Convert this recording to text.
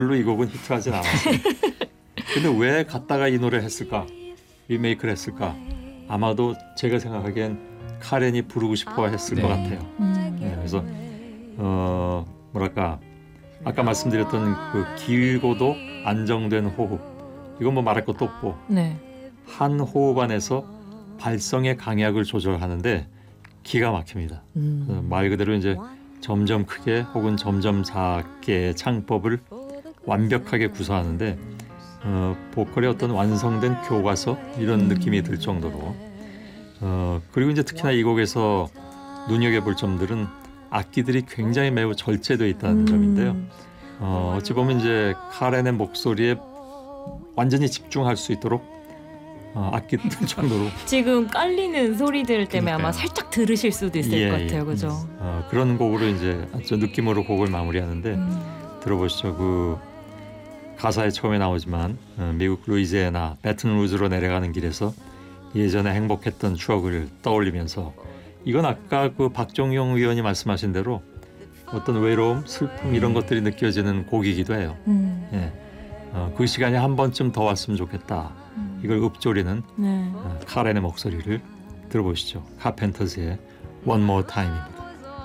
별로 이 곡은 히트하진 않았어요. 근데 왜 갖다가 이 노래를 했을까? 리메이크를 했을까? 아마도 제가 생각하기엔 카렌이 부르고 싶어 했을 네. 것 같아요. 네, 그래서 뭐랄까 아까 말씀드렸던 그 길고도 안정된 호흡, 이건 뭐 말할 것도 없고 네. 한 호흡 안에서 발성의 강약을 조절하는데 기가 막힙니다. 말 그대로 이제 점점 크게 혹은 점점 작게의 창법을 완벽하게 구사하는데 보컬의 어떤 완성된 교과서 이런 느낌이 들 정도로 그리고 이제 특히나 이 곡에서 눈여겨볼 점들은 악기들이 굉장히 매우 절제되어 있다는 점인데요. 어찌 보면 이제 카렌의 목소리에 완전히 집중할 수 있도록 악기들 정도로 지금 깔리는 소리들 때문에 아마 그러니까요. 살짝 들으실 수도 있을 것 같아요. 그죠? 그런 곡으로 이제 아주 느낌으로 곡을 마무리하는데 들어보시죠. 그 가사에 처음에 나오지만 미국 루이지애나 배튼루즈로 내려가는 길에서 예전에 행복했던 추억을 떠올리면서 이건 아까 그 박정용 의원이 말씀하신 대로 어떤 외로움, 슬픔 이런 것들이 느껴지는 곡이기도 해요. 예. 그 시간이 한 번쯤 더 왔으면 좋겠다. 이걸 읊조리는 네. 카렌의 목소리를 들어보시죠. 카펜터즈의 One More Time입니다.